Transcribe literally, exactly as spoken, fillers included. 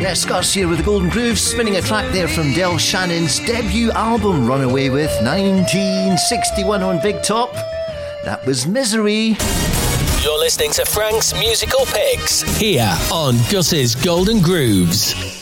Jess Gus here with the Golden Grooves, spinning a track there from Del Shannon's debut album, Runaway with, nineteen sixty-one on Big Top. That was Misery. You're listening to Frank's Musical Picks here on Gus's Golden Grooves.